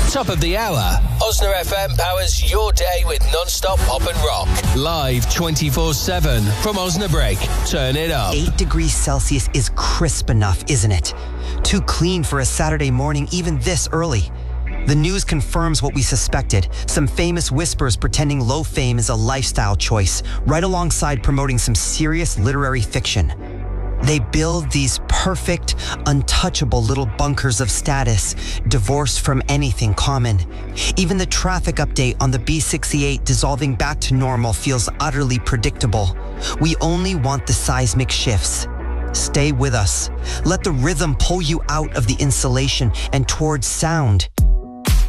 Top of the hour, Osna FM powers your day with non-stop pop and rock. Live 24/7 from Osnabrück. Turn it up. 8 degrees Celsius is crisp enough, isn't it? Too clean for a Saturday morning even this early. The news confirms what we suspected. Some famous whispers pretending low fame is a lifestyle choice, right alongside promoting some serious literary fiction. They build these perfect, untouchable little bunkers of status, divorced from anything common. Even the traffic update on the B68 dissolving back to normal feels utterly predictable. We only want the seismic shifts. Stay with us. Let the rhythm pull you out of the insulation and towards sound.